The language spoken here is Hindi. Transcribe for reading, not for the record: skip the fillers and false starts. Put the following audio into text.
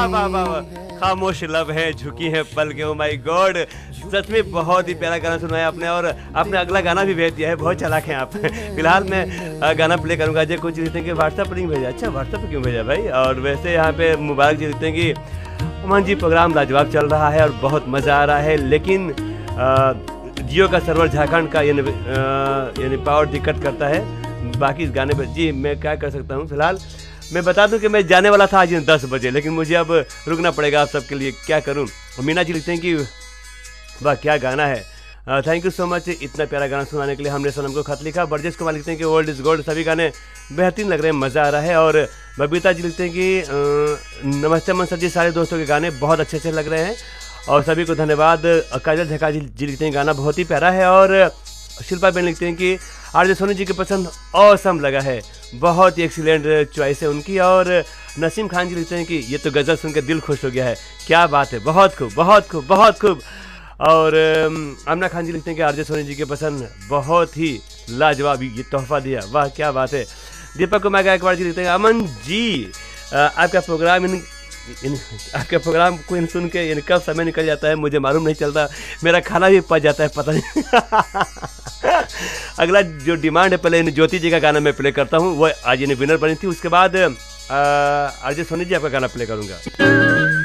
वाह वाह वाह वाह, खामोश लब है झुकी है पल के, ओ माय गॉड, सच में बहुत ही प्यारा गाना सुनाया आपने। और आपने अगला गाना भी भेज दिया है, बहुत चालाक हैं आप। फिलहाल मैं गाना प्ले करूंगा। अजय कुछ लिखते हैं कि व्हाट्सएप पर नहीं भेजा। अच्छा, व्हाट्सएप पर क्यों भेजा भाई? और वैसे यहाँ पे मुबारक जी लिखते हैं कि अमन जी प्रोग्राम लाजवाब चल रहा है और बहुत मज़ा आ रहा है, लेकिन जियो का सर्वर झारखंड का यानी पावर दिक्कत करता है। बाकी इस गाने पर जी मैं क्या कर सकता हूँ। फिलहाल मैं बता दूं कि मैं जाने वाला था आज 10 बजे, लेकिन मुझे अब रुकना पड़ेगा आप सबके लिए, क्या करूं। मीना जी लिखते हैं कि वाह क्या गाना है, थैंक यू सो मच इतना प्यारा गाना सुनाने के लिए। हमने सनम को खत लिखा। बरजेश कुमार लिखते हैं कि ओल्ड इज गोल्ड, सभी गाने बेहतरीन लग रहे हैं, मज़ा आ रहा है। और बबीता जी लिखते हैं कि नमस्ते अमन सर जी, सारे दोस्तों के गाने बहुत अच्छे से लग रहे हैं और सभी को धन्यवाद। काजल झका जी लिखते हैं गाना बहुत ही प्यारा है। और शिल्पा बेन लिखते हैं कि आरजे सोनी जी की पसंद ऑसम लगा है, बहुत ही एक्सीलेंट चॉइस है उनकी। और नसीम खान जी लिखते हैं कि ये तो गज़ल सुन के दिल खुश हो गया है, क्या बात है, बहुत खूब बहुत खूब बहुत खूब। और आमना खान जी लिखते हैं कि आरजे सोनी जी की पसंद बहुत ही लाजवाब, ये तोहफा दिया, वाह क्या बात है। दीपक कुमार गायकवाड़ जी लिखते हैं अमन जी आपका प्रोग्राम को सुन के कब समय निकल जाता है मुझे मालूम नहीं चलता, मेरा खाना भी पच जाता है पता नहीं। अगला जो डिमांड है, पहले ज्योति जी का गाना मैं प्ले करता हूँ, वो आज विनर बनी थी। उसके बाद आरजे सोनी जी आपका गाना प्ले करूँगा।